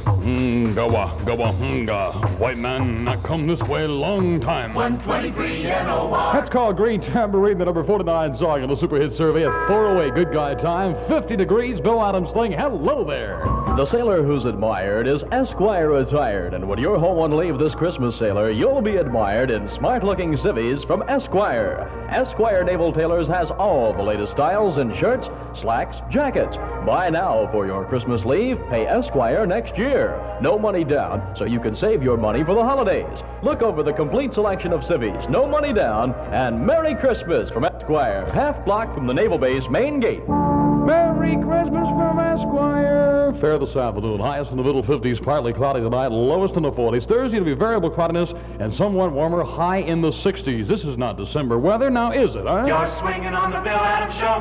Hunga. White man not come this way long time. 123 NOR. That's called Green Tambourine, the number 49 song in the Super Hit Survey at 4:08. Good guy time. 50 degrees. Bill Adams thing. Hello there. The sailor who's admired is Esquire retired, and when you're home on leave this Christmas, sailor, you'll be admired in smart-looking civvies from Esquire. Esquire Naval Tailors has all the latest styles in shirts, slacks, jackets. Buy now for your Christmas leave. Pay Esquire next year. No money down, so you can save your money for the holidays. Look over the complete selection of civvies. No money down, and Merry Christmas from Esquire, half block from the Naval Base main gate. Merry Christmas from Esquire. Fair this afternoon. Highest in the middle 50s, partly cloudy tonight, lowest in the 40s. Thursday to be variable cloudiness and somewhat warmer, high in the 60s. This is not December weather, now is it, huh? You're swinging on the Bill Adams Show.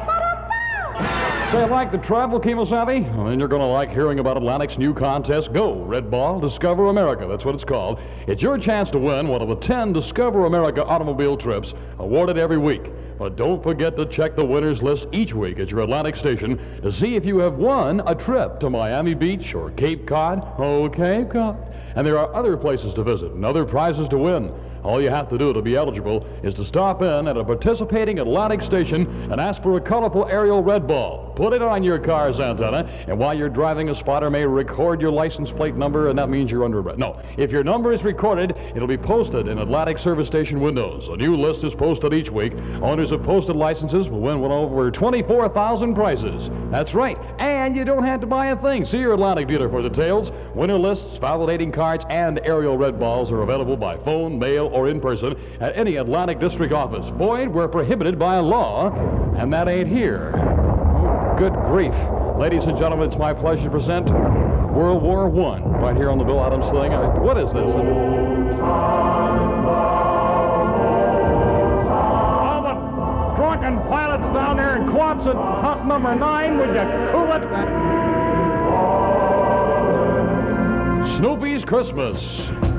Say, like to travel, Kemosabe? Well, then you're going to like hearing about Atlantic's new contest. Go, Red Ball, Discover America. That's what it's called. It's your chance to win one of the 10 Discover America automobile trips awarded every week. But don't forget to check the winners list each week at your Atlantic station to see if you have won a trip to Miami Beach or Cape Cod. Oh, Cape Cod. And there are other places to visit and other prizes to win. All you have to do to be eligible is to stop in at a participating Atlantic station and ask for a colorful aerial red ball. Put it on your car's antenna, and while you're driving, a spotter may record your license plate number, and that means you're under arrest. No, if your number is recorded, it'll be posted in Atlantic service station windows. A new list is posted each week. Owners of posted licenses will win one over 24,000 prizes. That's right, and you don't have to buy a thing. See your Atlantic dealer for details. Winner lists, validating cards, and aerial red balls are available by phone, mail, or in person at any Atlantic District office. Void where prohibited by law, and that ain't here. Oh, good grief. Ladies and gentlemen, it's my pleasure to present World War I right here on the Bill Adams thing. What is this? All the drunken pilots down there in Quonset hut number 9, would you cool it? Snoopy's Christmas.